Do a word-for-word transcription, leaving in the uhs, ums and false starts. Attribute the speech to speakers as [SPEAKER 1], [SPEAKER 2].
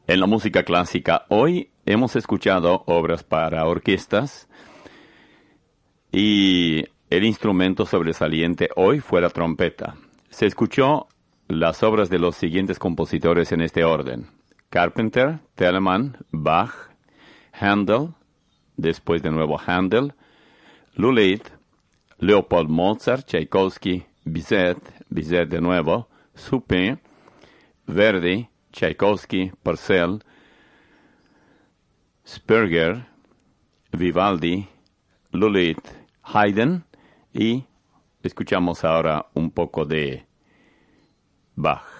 [SPEAKER 1] En la música clásica hoy hemos escuchado obras para orquestas y el instrumento sobresaliente hoy fue la trompeta. Se escuchó las obras de los siguientes compositores en este orden: Carpenter, Telemann, Bach, Handel, después de nuevo Handel, Lullyt, Leopold Mozart, Tchaikovsky, Bizet, Bizet de nuevo, Chopin, Verdi, Tchaikovsky, Purcell, Sperger, Vivaldi, Lullyt, Haydn, y escuchamos ahora un poco de Bach.